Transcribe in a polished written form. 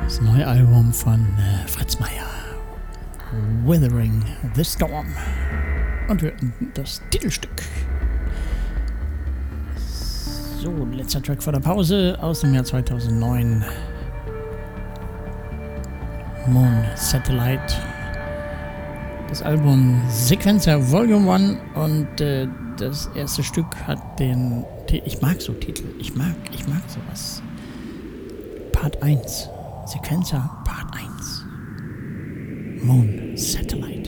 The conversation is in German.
Das neue Album von Fritz Meier. Withering the Storm. Und wir hörten das Titelstück. So, letzter Track vor der Pause aus dem Jahr 2009. Moon Satellite. Das Album Sequencer Volume 1 und das erste Stück hat den... Ich mag so Titel. Ich mag sowas. Part 1. Sequencer Part 1. Moon Satellite.